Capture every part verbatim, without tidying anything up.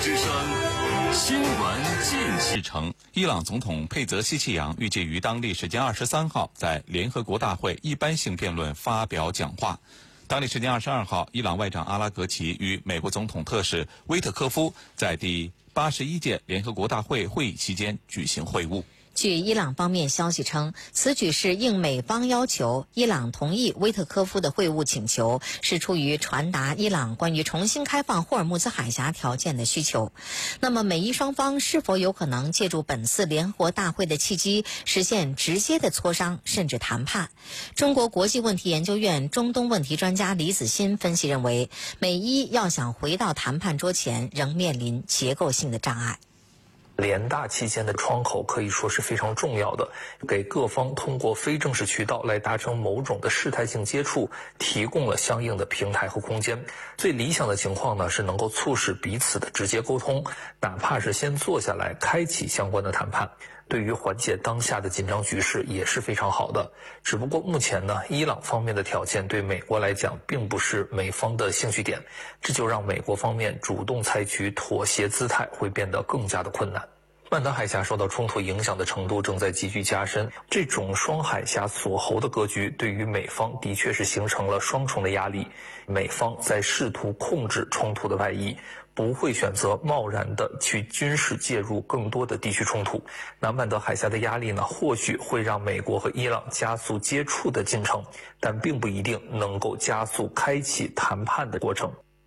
之声新闻进行程。伊朗总统佩泽西契扬预计于当地时间二十三号在联合国大会一般性辩论发表讲话。当地时间二十二号，伊朗外长阿拉格齐与美国总统特使威特科夫在第八十一届联合国大会会议期间举行会晤。 据伊朗方面消息称，此举是应美方要求，伊朗同意威特科夫的会晤请求，是出于传达伊朗关于重新开放霍尔木兹海峡条件的需求。那么，美伊双方是否有可能借助本次联合国大会的契机，实现直接的磋商甚至谈判？中国国际问题研究院中东问题专家李子欣分析认为，美伊要想回到谈判桌前，仍面临结构性的障碍。 联大期间的窗口可以说是非常重要的，给各方通过非正式渠道来达成某种的事态性接触提供了相应的平台和空间。最理想的情况呢，是能够促使彼此的直接沟通，哪怕是先坐下来开启相关的谈判，对于缓解当下的紧张局势也是非常好的。只不过目前呢，伊朗方面的条件对美国来讲并不是美方的兴趣点，这就让美国方面主动采取妥协姿态会变得更加的困难。曼德海峡受到冲突影响的程度正在急剧加深，这种双海峡锁喉的格局对于美方的确是形成了双重的压力。美方在试图控制冲突的外溢，不会选择贸然的去军事介入更多的地区冲突。那曼德海峡的压力呢，或许会让美国和伊朗加速接触的进程，但并不一定能够加速开启谈判的过程。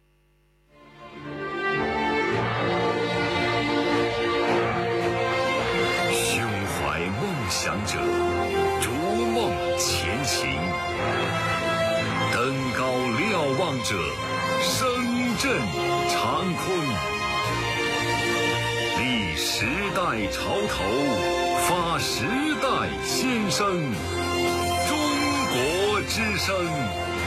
想者逐梦前行，登高瞭望者声震长空，立时代潮头，发时代先声，中国之声。